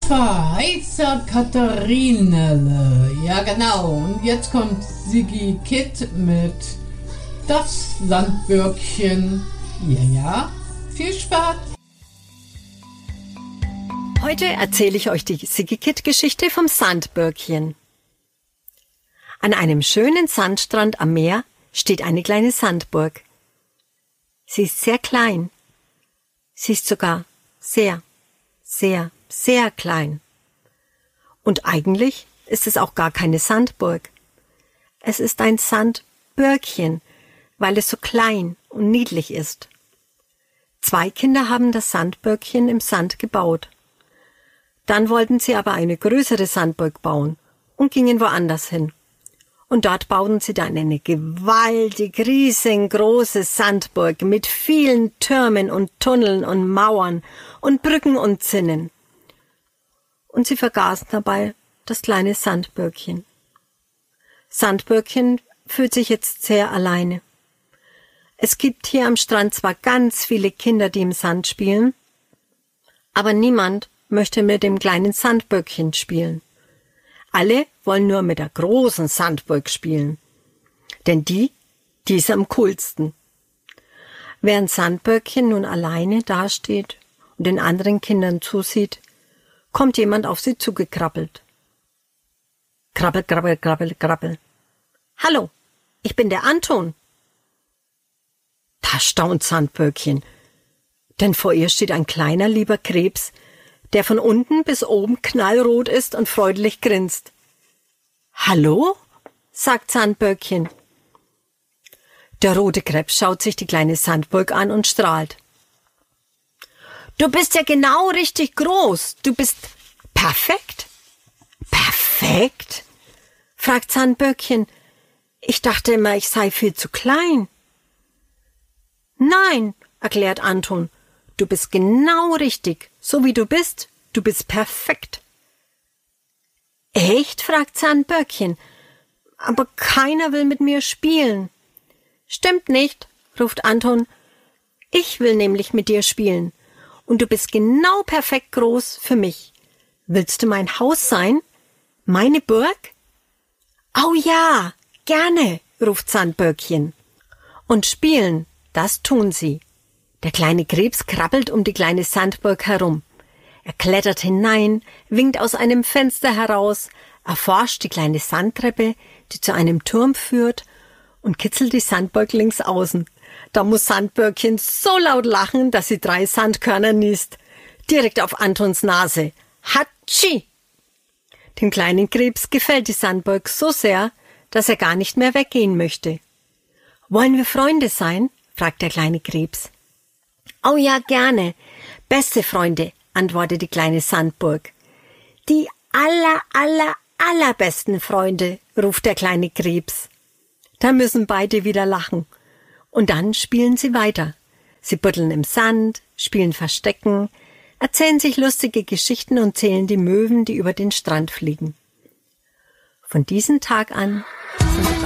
Heißer Katharinele. Ja, genau. Und jetzt kommt Siggi Kitt mit Das Sandbürkchen. Ja, viel Spaß. Heute erzähle ich euch die Siggi Kitt-Geschichte vom Sandbürkchen. An einem schönen Sandstrand am Meer steht eine kleine Sandburg. Sie ist sehr klein. Sie ist sogar sehr, sehr, sehr klein. Und eigentlich ist es auch gar keine Sandburg. Es ist ein Sandbürkchen, weil es so klein und niedlich ist. 2 Kinder haben das Sandbürkchen im Sand gebaut. Dann wollten sie aber eine größere Sandburg bauen und gingen woanders hin. Und dort bauten sie dann eine gewaltig riesengroße Sandburg mit vielen Türmen und Tunneln und Mauern und Brücken und Zinnen. Und sie vergaßen dabei das kleine Sandbürkchen. Sandbürkchen fühlt sich jetzt sehr alleine. Es gibt hier am Strand zwar ganz viele Kinder, die im Sand spielen, aber niemand möchte mit dem kleinen Sandbürkchen spielen. Alle wollen nur mit der großen Sandburg spielen, denn die ist am coolsten. Während Sandbürkchen nun alleine dasteht und den anderen Kindern zusieht, kommt jemand auf sie zugekrabbelt. Krabbel, krabbel, krabbel, krabbel. Hallo, ich bin der Anton. Da staunt Sandbürkchen, denn vor ihr steht ein kleiner, lieber Krebs, der von unten bis oben knallrot ist und freundlich grinst. »Hallo?« sagt Sandbürkchen. Der rote Krebs schaut sich die kleine Sandburg an und strahlt. »Du bist ja genau richtig groß. Du bist perfekt.« »Perfekt?« fragt Sandbürkchen. »Ich dachte immer, ich sei viel zu klein.« »Nein«, erklärt Anton, »du bist genau richtig. So wie du bist perfekt.« »Echt?« fragt Sandbürkchen. »Aber keiner will mit mir spielen.« »Stimmt nicht«, ruft Anton. »Ich will nämlich mit dir spielen. Und du bist genau perfekt groß für mich. Willst du mein Haus sein? Meine Burg?« »Oh ja, gerne«, ruft Sandbürkchen. Und spielen, das tun sie. Der kleine Krebs krabbelt um die kleine Sandburg herum. Er klettert hinein, winkt aus einem Fenster heraus, erforscht die kleine Sandtreppe, die zu einem Turm führt, und kitzelt die Sandburg links außen. Da muss Sandbürkchen so laut lachen, dass sie 3 Sandkörner niest. Direkt auf Antons Nase. Hatschi! Dem kleinen Krebs gefällt die Sandburg so sehr, dass er gar nicht mehr weggehen möchte. »Wollen wir Freunde sein?« fragt der kleine Krebs. »Oh ja, gerne. Beste Freunde«, antwortet die kleine Sandburg. »Die allerbesten Freunde«, ruft der kleine Krebs. Da müssen beide wieder lachen. Und dann spielen sie weiter. Sie buddeln im Sand, spielen Verstecken, erzählen sich lustige Geschichten und zählen die Möwen, die über den Strand fliegen. Von diesem Tag an sind